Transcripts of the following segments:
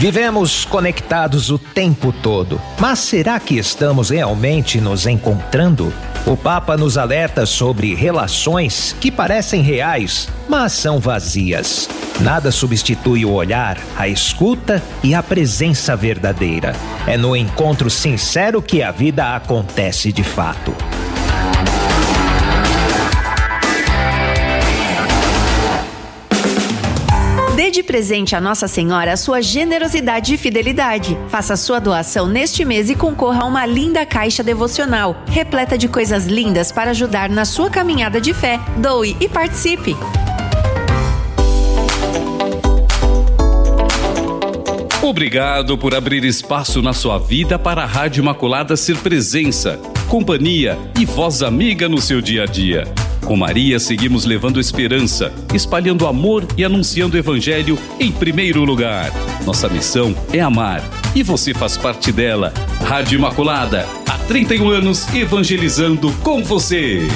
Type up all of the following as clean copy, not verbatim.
Vivemos conectados o tempo todo, mas será que estamos realmente nos encontrando? O Papa nos alerta sobre relações que parecem reais, mas são vazias. Nada substitui o olhar, a escuta e a presença verdadeira. É no encontro sincero que a vida acontece de fato. Dê de presente a Nossa Senhora a sua generosidade e fidelidade. Faça sua doação neste mês e concorra a uma linda caixa devocional, repleta de coisas lindas para ajudar na sua caminhada de fé. Doe e participe! Obrigado por abrir espaço na sua vida para a Rádio Imaculada ser presença, companhia e voz amiga no seu dia a dia. Com Maria, seguimos levando esperança, espalhando amor e anunciando o Evangelho em primeiro lugar. Nossa missão é amar e você faz parte dela. Rádio Imaculada, há 31 anos evangelizando com você.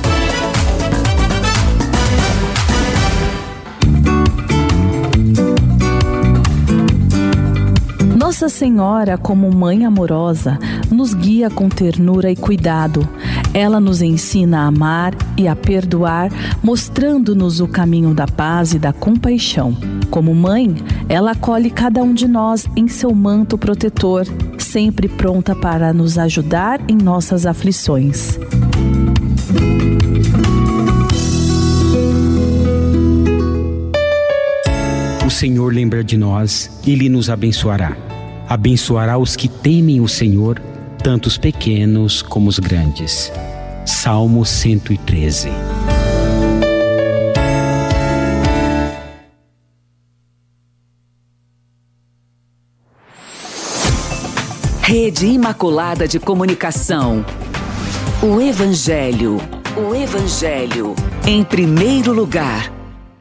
Nossa Senhora, como mãe amorosa, nos guia com ternura e cuidado. Ela nos ensina a amar e a perdoar, mostrando-nos o caminho da paz e da compaixão. Como mãe, ela acolhe cada um de nós em seu manto protetor, sempre pronta para nos ajudar em nossas aflições. O Senhor lembra de nós, Ele nos abençoará. Abençoará os que temem o Senhor, tanto os pequenos como os grandes. Salmo 113. Rede Imaculada de Comunicação. O Evangelho. O Evangelho. Em primeiro lugar.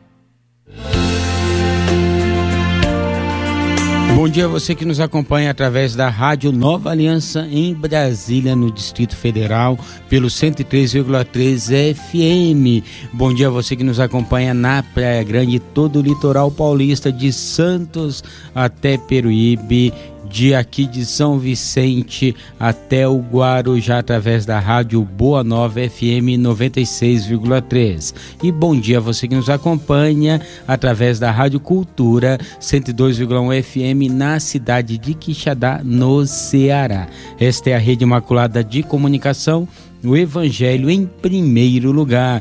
Bom dia a você que nos acompanha através da Rádio Nova Aliança em Brasília, no Distrito Federal, pelo 103,3 FM. Bom dia a você que nos acompanha na Praia Grande e todo o litoral paulista, de Santos até Peruíbe, de aqui de São Vicente até o Guarujá, através da Rádio Boa Nova FM 96,3. E bom dia a você que nos acompanha através da Rádio Cultura 102,1 FM na cidade de Quixadá, no Ceará. Esta é a Rede Imaculada de Comunicação, o Evangelho em primeiro lugar.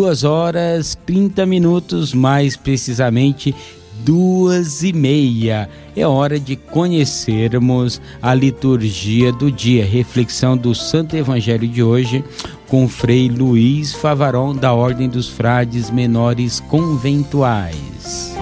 2h30, mais precisamente 2h30. É hora de conhecermos a liturgia do dia, reflexão do Santo Evangelho de hoje, com Frei Luiz Favaron, da Ordem dos Frades Menores Conventuais.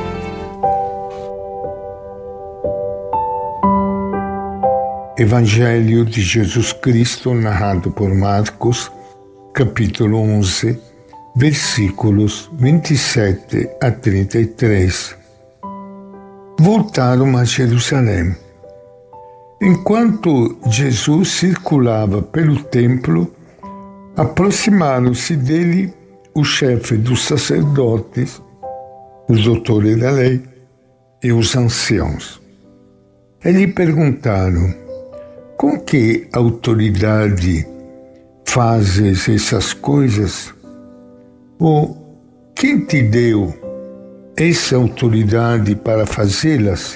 Evangelho de Jesus Cristo, narrado por Marcos, capítulo 11, versículos 27 a 33. Voltaram a Jerusalém. Enquanto Jesus circulava pelo templo, aproximaram-se dele o chefe dos sacerdotes, os doutores da lei e os anciãos. E lhe perguntaram: com que autoridade fazes essas coisas? Ou quem te deu essa autoridade para fazê-las?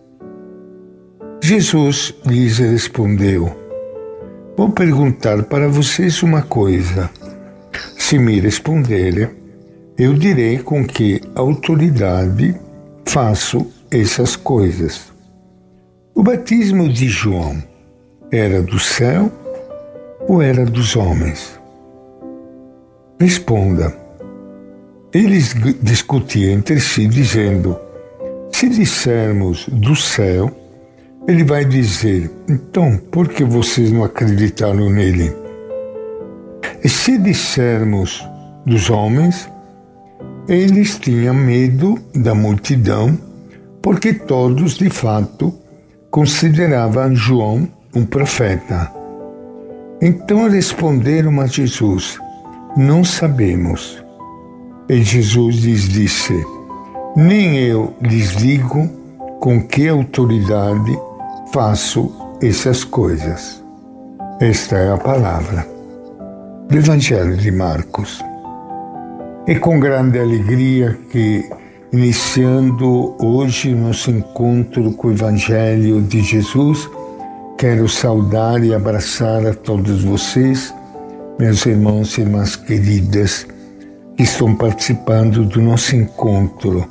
Jesus lhes respondeu: vou perguntar para vocês uma coisa. Se me responderem, eu direi com que autoridade faço essas coisas. O batismo de João era do céu ou era dos homens? Responda. Eles discutiam entre si, dizendo: se dissermos do céu, ele vai dizer: então, por que vocês não acreditaram nele? E se dissermos dos homens, eles tinham medo da multidão, porque todos, de fato, consideravam João um profeta. Então responderam a Jesus: não sabemos. E Jesus lhes disse: nem eu lhes digo com que autoridade faço essas coisas. Esta é a palavra do Evangelho de Marcos. É com grande alegria que, iniciando hoje nosso encontro com o Evangelho de Jesus, quero saudar e abraçar a todos vocês, meus irmãos e irmãs queridas, que estão participando do nosso encontro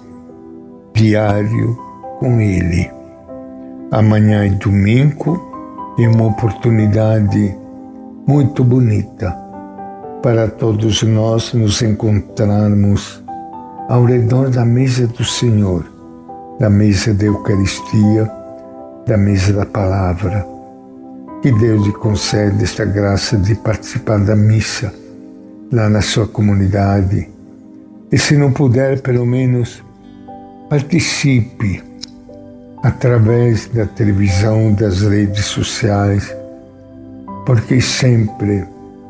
diário com Ele. Amanhã é domingo, é uma oportunidade muito bonita para todos nós nos encontrarmos ao redor da mesa do Senhor, da mesa da Eucaristia, da mesa da Palavra. Que Deus lhe conceda esta graça de participar da missa lá na sua comunidade. E se não puder, pelo menos participe através da televisão, das redes sociais, porque é sempre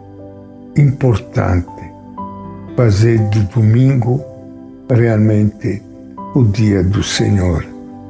importante fazer do domingo realmente o dia do Senhor.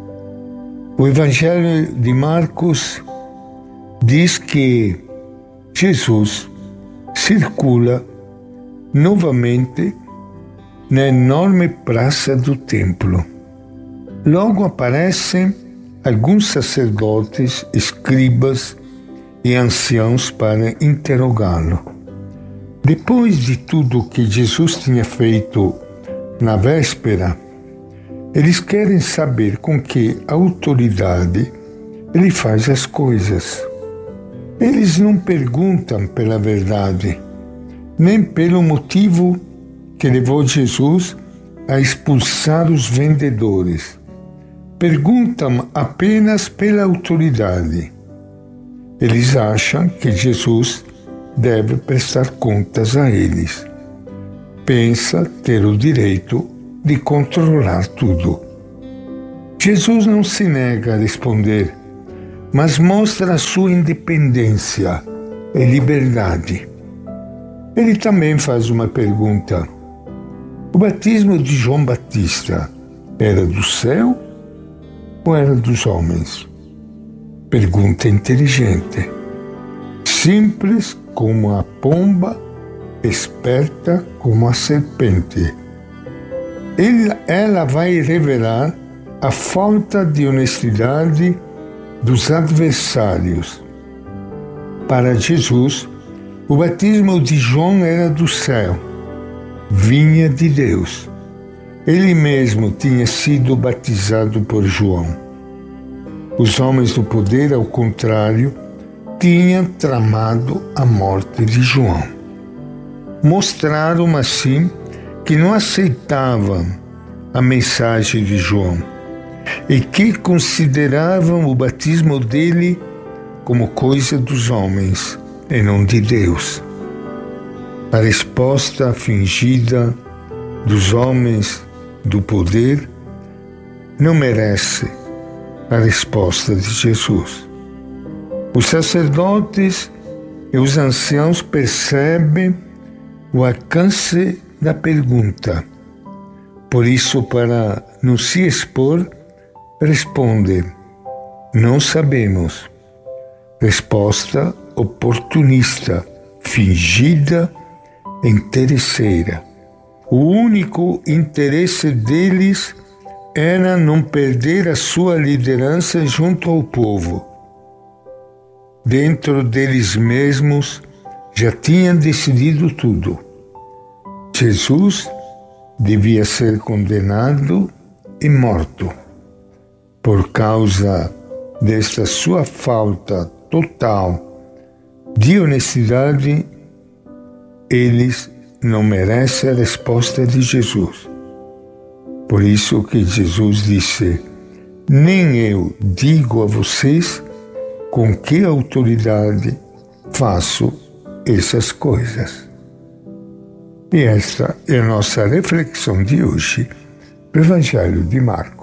O Evangelho de Marcos diz que Jesus circula novamente na enorme praça do templo. Logo aparecem alguns sacerdotes, escribas e anciãos para interrogá-lo. Depois de tudo que Jesus tinha feito na véspera, eles querem saber com que autoridade ele faz as coisas. Eles não perguntam pela verdade, nem pelo motivo que levou Jesus a expulsar os vendedores. Perguntam apenas pela autoridade. Eles acham que Jesus deve prestar contas a eles. Pensa ter o direito de controlar tudo. Jesus não se nega a responder, mas mostra a sua independência e liberdade. Ele também faz uma pergunta. O batismo de João Batista era do céu ou era dos homens? Pergunta inteligente. Simples como a pomba, esperta como a serpente. Ela vai revelar a falta de honestidade dos adversários. Para Jesus, o batismo de João era do céu, vinha de Deus. Ele mesmo tinha sido batizado por João. Os homens do poder, ao contrário, tinham tramado a morte de João. Mostraram assim que não aceitavam a mensagem de João e que consideravam o batismo dele como coisa dos homens e não de Deus. A resposta fingida dos homens do poder não merece a resposta de Jesus. Os sacerdotes e os anciãos percebem o alcance da pergunta. Por isso, para não se expor, respondem: não sabemos. Resposta oportunista, fingida, interesseira. O único interesse deles era não perder a sua liderança junto ao povo. Dentro deles mesmos já tinham decidido tudo. Jesus devia ser condenado e morto. Por causa desta sua falta total de honestidade, eles não merecem a resposta de Jesus. Por isso que Jesus disse: nem eu digo a vocês com que autoridade faço essas coisas. E esta é a nossa reflexão de hoje do Evangelho de Marcos.